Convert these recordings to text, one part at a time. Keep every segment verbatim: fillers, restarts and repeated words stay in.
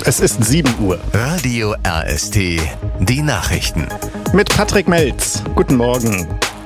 Es ist sieben Uhr. Radio R S T, die Nachrichten. Mit Patrick Melz. Guten Morgen.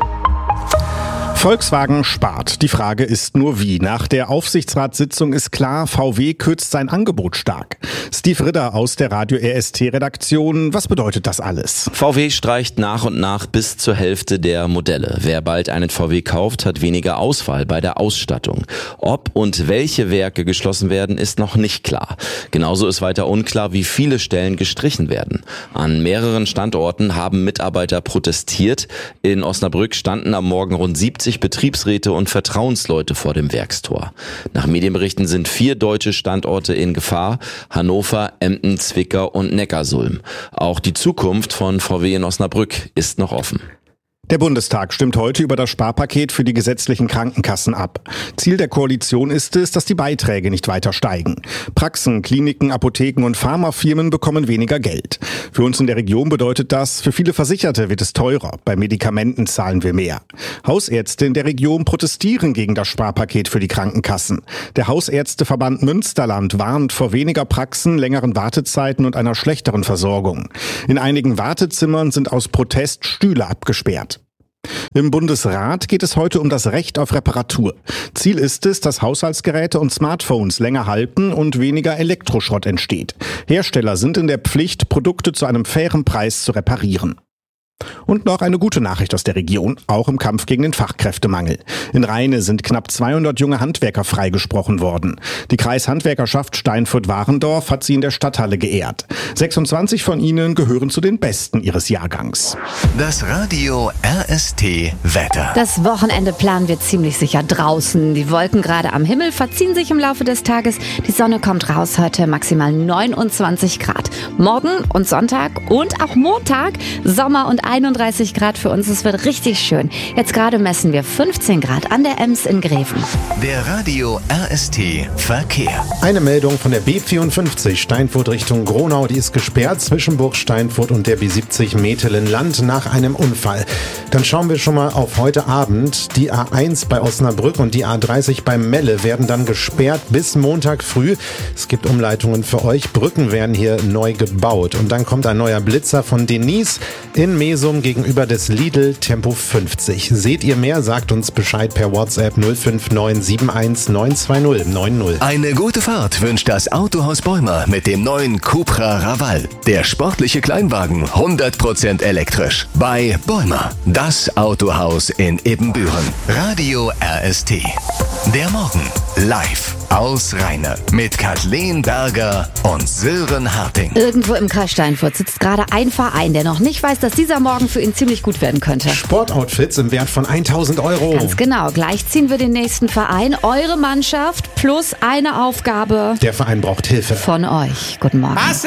Volkswagen spart. Die Frage ist nur wie. Nach der Aufsichtsratssitzung ist klar, V W kürzt sein Angebot stark. Steve Ridder aus der Radio R S T-Redaktion. Was bedeutet das alles? V W streicht nach und nach bis zur Hälfte der Modelle. Wer bald einen V W kauft, hat weniger Auswahl bei der Ausstattung. Ob und welche Werke geschlossen werden, ist noch nicht klar. Genauso ist weiter unklar, wie viele Stellen gestrichen werden. An mehreren Standorten haben Mitarbeiter protestiert. In Osnabrück standen am Morgen rund siebzig Betriebsräte und Vertrauensleute vor dem Werkstor. Nach Medienberichten sind vier deutsche Standorte in Gefahr: Hannover, Emden, Zwickau und Neckarsulm. Auch die Zukunft von V W in Osnabrück ist noch offen. Der Bundestag stimmt heute über das Sparpaket für die gesetzlichen Krankenkassen ab. Ziel der Koalition ist es, dass die Beiträge nicht weiter steigen. Praxen, Kliniken, Apotheken und Pharmafirmen bekommen weniger Geld. Für uns in der Region bedeutet das, für viele Versicherte wird es teurer. Bei Medikamenten zahlen wir mehr. Hausärzte in der Region protestieren gegen das Sparpaket für die Krankenkassen. Der Hausärzteverband Münsterland warnt vor weniger Praxen, längeren Wartezeiten und einer schlechteren Versorgung. In einigen Wartezimmern sind aus Protest Stühle abgesperrt. Im Bundesrat geht es heute um das Recht auf Reparatur. Ziel ist es, dass Haushaltsgeräte und Smartphones länger halten und weniger Elektroschrott entsteht. Hersteller sind in der Pflicht, Produkte zu einem fairen Preis zu reparieren. Und noch eine gute Nachricht aus der Region, auch im Kampf gegen den Fachkräftemangel. In Rheine sind knapp zweihundert junge Handwerker freigesprochen worden. Die Kreishandwerkerschaft Steinfurt-Warendorf hat sie in der Stadthalle geehrt. sechsundzwanzig von ihnen gehören zu den Besten ihres Jahrgangs. Das Radio R S T Wetter. Das Wochenende planen wir ziemlich sicher draußen. Die Wolken gerade am Himmel verziehen sich im Laufe des Tages. Die Sonne kommt raus, heute maximal neunundzwanzig Grad. Morgen und Sonntag und auch Montag Sommer und einunddreißig Grad für uns. Es wird richtig schön. Jetzt gerade messen wir fünfzehn Grad an der Ems in Greven. Der Radio R S T Verkehr. Eine Meldung von der B vierundfünfzig Steinfurt Richtung Gronau. Die ist gesperrt zwischen Burg Steinfurt und der B siebzig Metelenland nach einem Unfall. Dann schauen wir schon mal auf heute Abend. Die A eins bei Osnabrück und die A dreißig bei Melle werden dann gesperrt bis Montag früh. Es gibt Umleitungen für euch. Brücken werden hier neu gebaut. Und dann kommt ein neuer Blitzer von Denise in Mesum gegenüber des Lidl Tempo fünfzig. Seht ihr mehr? Sagt uns Bescheid per WhatsApp null fünf neun sieben eins neun zwei null neun null. Eine gute Fahrt wünscht das Autohaus Bäumer mit dem neuen Cupra Raval. Der sportliche Kleinwagen, hundert Prozent elektrisch. Bei Bäumer, das Autohaus in Ibbenbüren. Radio R S T. Der Morgen live aus Rheine mit Kathleen Berger und Sören Harting. Irgendwo im Kreis Steinfurt sitzt gerade ein Verein, der noch nicht weiß, dass dieser Morgen für ihn ziemlich gut werden könnte. Sportoutfits im Wert von tausend Euro. Ganz genau. Gleich ziehen wir den nächsten Verein. Eure Mannschaft plus eine Aufgabe. Der Verein braucht Hilfe. Von euch. Guten Morgen.